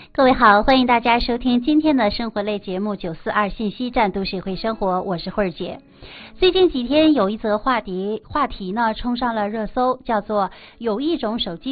各位好，欢迎大家收听今天的生活类节目942信息站都市会生活，我是慧儿姐。最近几天有一则话题呢冲上了热搜，叫做有一种手机